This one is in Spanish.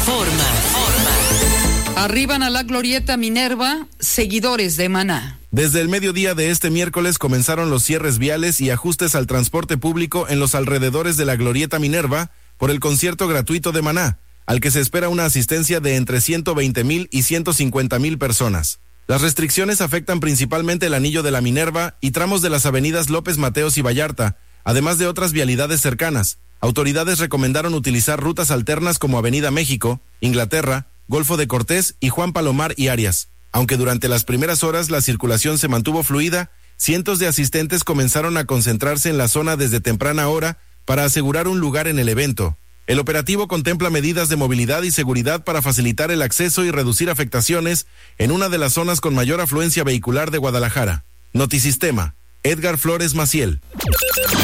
Arriban a la glorieta Minerva seguidores de Maná. Desde el mediodía de este miércoles comenzaron los cierres viales y ajustes al transporte público en los alrededores de la glorieta Minerva por el concierto gratuito de Maná, al que se espera una asistencia de entre 120,000 y 150,000 personas. Las restricciones afectan principalmente el anillo de la Minerva y tramos de las avenidas López Mateos y Vallarta, además de otras vialidades cercanas. Autoridades recomendaron utilizar rutas alternas como Avenida México, Inglaterra, Golfo de Cortés y Juan Palomar y Arias. Aunque durante las primeras horas la circulación se mantuvo fluida, cientos de asistentes comenzaron a concentrarse en la zona desde temprana hora para asegurar un lugar en el evento. El operativo contempla medidas de movilidad y seguridad para facilitar el acceso y reducir afectaciones en una de las zonas con mayor afluencia vehicular de Guadalajara. Notisistema, Edgar Flores Maciel.